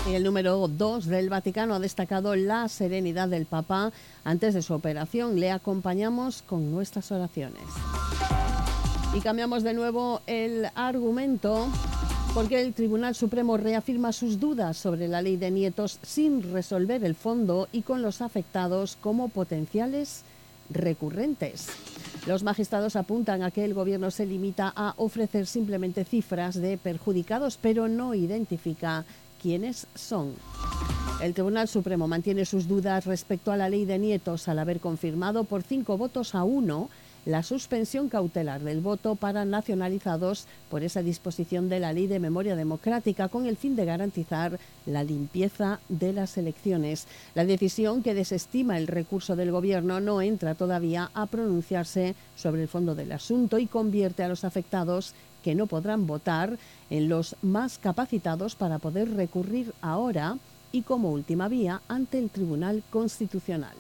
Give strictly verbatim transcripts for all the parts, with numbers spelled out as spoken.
El número dos del Vaticano ha destacado la serenidad del Papa antes de su operación. Le acompañamos con nuestras oraciones. Y cambiamos de nuevo el argumento porque el Tribunal Supremo reafirma sus dudas sobre la ley de nietos sin resolver el fondo y con los afectados como potenciales recurrentes. Los magistrados apuntan a que el Gobierno se limita a ofrecer simplemente cifras de perjudicados, pero no identifica quiénes son. El Tribunal Supremo mantiene sus dudas respecto a la ley de nietos al haber confirmado por cinco votos a uno la suspensión cautelar del voto para nacionalizados por esa disposición de la Ley de Memoria Democrática con el fin de garantizar la limpieza de las elecciones. La decisión, que desestima el recurso del Gobierno, no entra todavía a pronunciarse sobre el fondo del asunto y convierte a los afectados que no podrán votar en los más capacitados para poder recurrir ahora y como última vía ante el Tribunal Constitucional.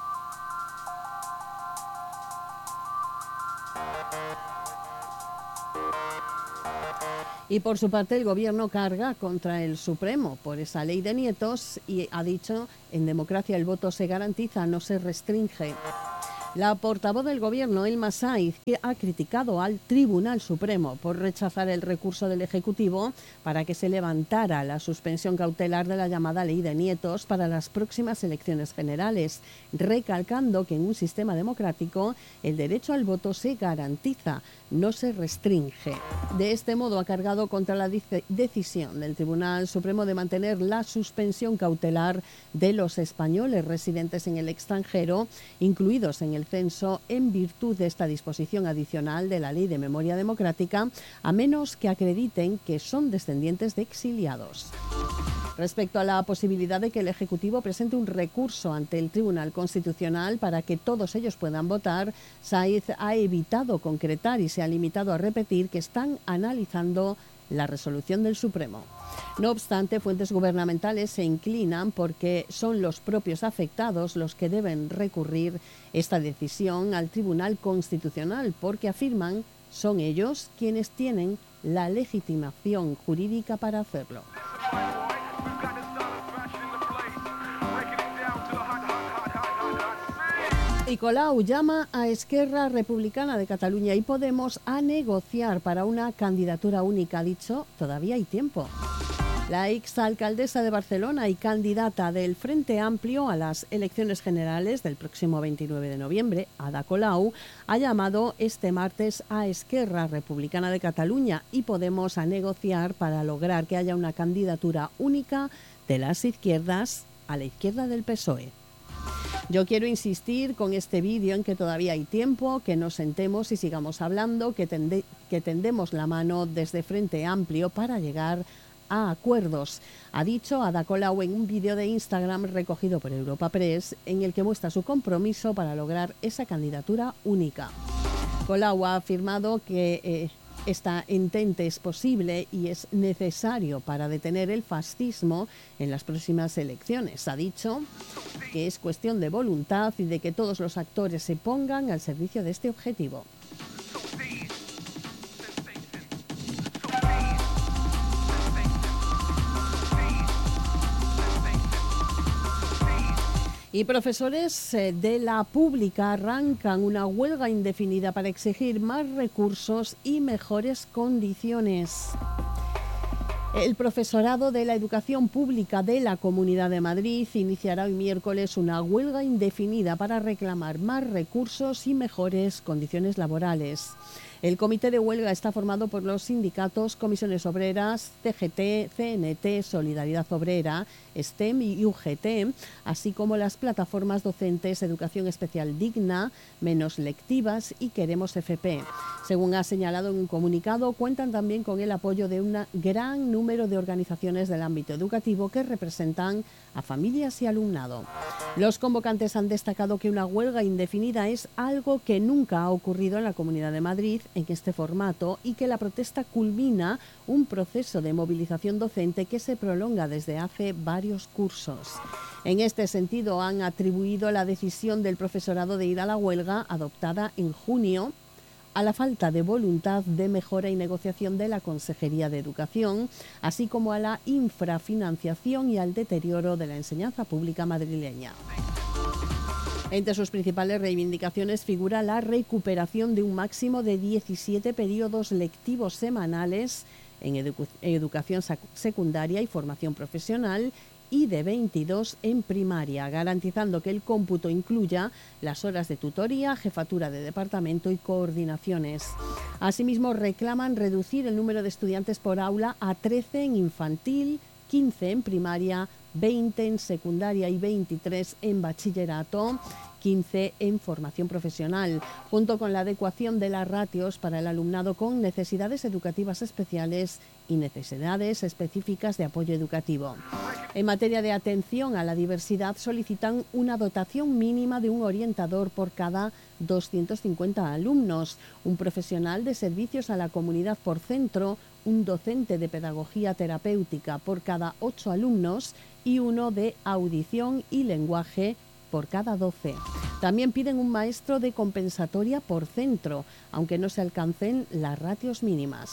Y por su parte el Gobierno carga contra el Supremo por esa ley de nietos y ha dicho: en democracia el voto se garantiza, no se restringe. La portavoz del Gobierno, Elma Saiz, que ha criticado al Tribunal Supremo por rechazar el recurso del Ejecutivo para que se levantara la suspensión cautelar de la llamada ley de nietos para las próximas elecciones generales, recalcando que en un sistema democrático el derecho al voto se garantiza, no se restringe. De este modo ha cargado contra la decisión del Tribunal Supremo de mantener la suspensión cautelar de los españoles residentes en el extranjero, incluidos en el censo, en virtud de esta disposición adicional de la Ley de Memoria Democrática, a menos que acrediten que son descendientes de exiliados. Respecto a la posibilidad de que el Ejecutivo presente un recurso ante el Tribunal Constitucional para que todos ellos puedan votar, Saiz ha evitado concretar y se ha limitado a repetir que están analizando la resolución del Supremo. No obstante, fuentes gubernamentales se inclinan porque son los propios afectados los que deben recurrir esta decisión al Tribunal Constitucional, porque afirman son ellos quienes tienen la legitimación jurídica para hacerlo. Y Colau llama a Esquerra Republicana de Cataluña y Podemos a negociar para una candidatura única. Ha dicho, todavía hay tiempo. La exalcaldesa de Barcelona y candidata del Frente Amplio a las elecciones generales del próximo veintinueve de noviembre, Ada Colau, ha llamado este martes a Esquerra Republicana de Cataluña y Podemos a negociar para lograr que haya una candidatura única de las izquierdas a la izquierda del P S O E. Yo quiero insistir con este vídeo en que todavía hay tiempo, que nos sentemos y sigamos hablando, que, tende, que tendemos la mano desde Frente Amplio para llegar a acuerdos, ha dicho Ada Colau en un vídeo de Instagram recogido por Europa Press, en el que muestra su compromiso para lograr esa candidatura única. Colau ha afirmado que eh, esta entente es posible y es necesario para detener el fascismo en las próximas elecciones. Ha dicho que es cuestión de voluntad y de que todos los actores se pongan al servicio de este objetivo. Y profesores de la pública arrancan una huelga indefinida para exigir más recursos y mejores condiciones. El profesorado de la educación pública de la Comunidad de Madrid iniciará hoy miércoles una huelga indefinida para reclamar más recursos y mejores condiciones laborales. El comité de huelga está formado por los sindicatos Comisiones Obreras, C G T, C N T, Solidaridad Obrera, STEM y U G T, así como las plataformas docentes Educación Especial Digna, Menos Lectivas y Queremos F P. Según ha señalado en un comunicado, cuentan también con el apoyo de un gran número de organizaciones del ámbito educativo que representan a familias y alumnado. Los convocantes han destacado que una huelga indefinida es algo que nunca ha ocurrido en la Comunidad de Madrid en este formato y que la protesta culmina un proceso de movilización docente que se prolonga desde hace varios cursos. En este sentido, han atribuido la decisión del profesorado de ir a la huelga, adoptada en junio, a la falta de voluntad de mejora y negociación de la Consejería de Educación, así como a la infrafinanciación y al deterioro de la enseñanza pública madrileña. Entre sus principales reivindicaciones figura la recuperación de un máximo de diecisiete periodos lectivos semanales en edu- educación secundaria y formación profesional y de veintidós en primaria, garantizando que el cómputo incluya las horas de tutoría, jefatura de departamento y coordinaciones. Asimismo, reclaman reducir el número de estudiantes por aula a trece en infantil, quince en primaria, veinte en secundaria y veintitrés en bachillerato, quince en formación profesional, junto con la adecuación de las ratios para el alumnado con necesidades educativas especiales y necesidades específicas de apoyo educativo. En materia de atención a la diversidad, solicitan una dotación mínima de un orientador por cada doscientos cincuenta alumnos, un profesional de servicios a la comunidad por centro, un docente de pedagogía terapéutica por cada ocho alumnos y uno de audición y lenguaje por cada doce. También piden un maestro de compensatoria por centro, aunque no se alcancen las ratios mínimas.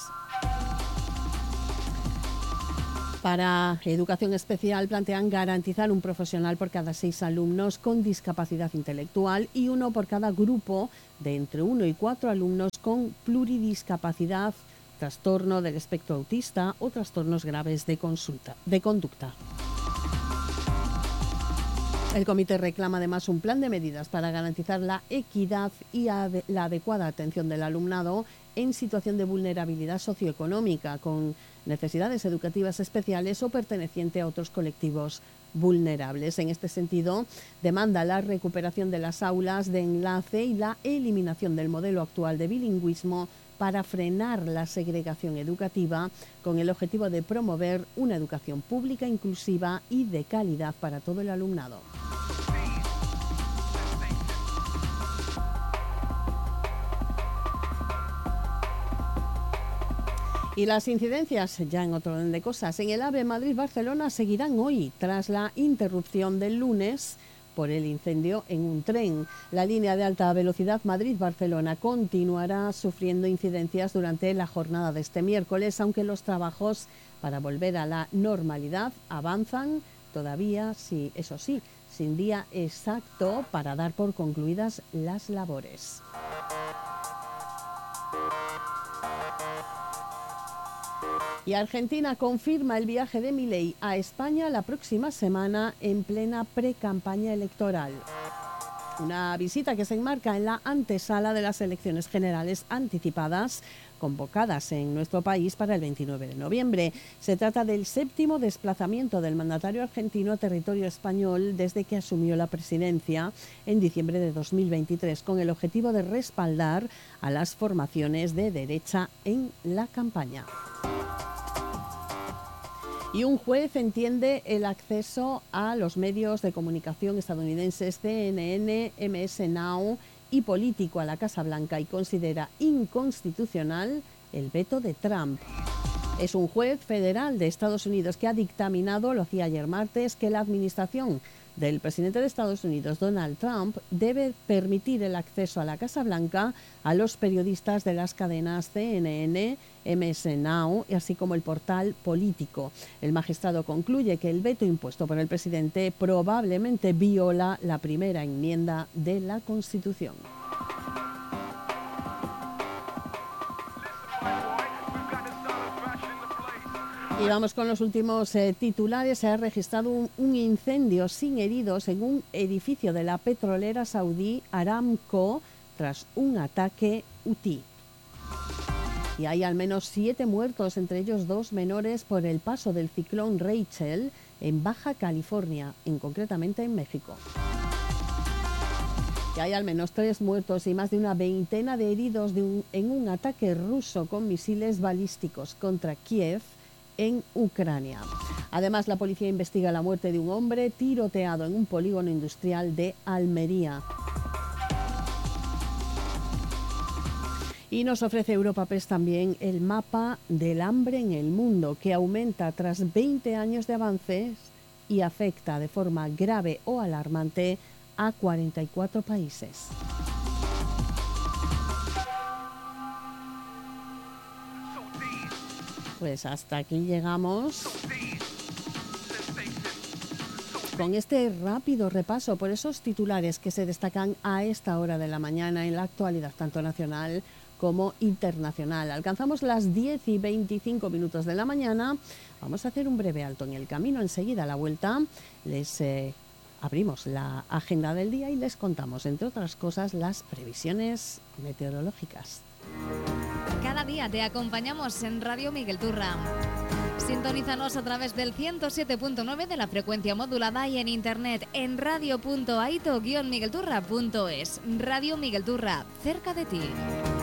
Para educación especial plantean garantizar un profesional por cada seis alumnos con discapacidad intelectual y uno por cada grupo de entre uno y cuatro alumnos con pluridiscapacidad, trastorno del espectro autista o trastornos graves de, consulta, de conducta. El comité reclama además un plan de medidas para garantizar la equidad y ade- la adecuada atención del alumnado en situación de vulnerabilidad socioeconómica, con necesidades educativas especiales o perteneciente a otros colectivos vulnerables. En este sentido, demanda la recuperación de las aulas de enlace y la eliminación del modelo actual de bilingüismo para frenar la segregación educativa, con el objetivo de promover una educación pública, inclusiva y de calidad para todo el alumnado. Y las incidencias, ya en otro orden de cosas, en el AVE Madrid-Barcelona seguirán hoy, tras la interrupción del lunes por el incendio en un tren. La línea de alta velocidad Madrid-Barcelona continuará sufriendo incidencias durante la jornada de este miércoles, aunque los trabajos para volver a la normalidad avanzan todavía, sí, eso sí, sin día exacto para dar por concluidas las labores. Y Argentina confirma el viaje de Milei a España la próxima semana en plena precampaña electoral. Una visita que se enmarca en la antesala de las elecciones generales anticipadas convocadas en nuestro país para el veintinueve de noviembre. Se trata del séptimo desplazamiento del mandatario argentino a territorio español desde que asumió la presidencia en diciembre de dos mil veintitrés, con el objetivo de respaldar a las formaciones de derecha en la campaña. Y un juez entiende el acceso a los medios de comunicación estadounidenses C N N, M S Now y Político a la Casa Blanca y considera inconstitucional el veto de Trump. Es un juez federal de Estados Unidos que ha dictaminado, lo hacía ayer martes, que la administración del presidente de Estados Unidos, Donald Trump, debe permitir el acceso a la Casa Blanca a los periodistas de las cadenas C N N, M S Now, así como el portal Político. El magistrado concluye que el veto impuesto por el presidente probablemente viola la primera enmienda de la Constitución. Y vamos con los últimos eh, titulares. Se ha registrado un, un incendio sin heridos en un edificio de la petrolera saudí Aramco tras un ataque hutí. Y hay al menos siete muertos, entre ellos dos menores, por el paso del ciclón Rachel en Baja California, en, concretamente en México. Y hay al menos tres muertos y más de una veintena de heridos de un, en un ataque ruso con misiles balísticos contra Kiev, en Ucrania. Además, la policía investiga la muerte de un hombre tiroteado en un polígono industrial de Almería. Y nos ofrece Europa Press también el mapa del hambre en el mundo, que aumenta tras veinte años de avances y afecta de forma grave o alarmante a cuarenta y cuatro países. Pues hasta aquí llegamos con este rápido repaso por esos titulares que se destacan a esta hora de la mañana en la actualidad tanto nacional como internacional. Alcanzamos las diez y veinticinco minutos de la mañana. Vamos a hacer un breve alto en el camino. Enseguida a la vuelta les eh, abrimos la agenda del día y les contamos, entre otras cosas, las previsiones meteorológicas. Cada día te acompañamos en Radio Miguel Turra. Sintonízanos a través del ciento siete punto nueve de la frecuencia modulada y en internet en radio punto aito guion miguelturra punto es. Radio Miguel Turra, cerca de ti.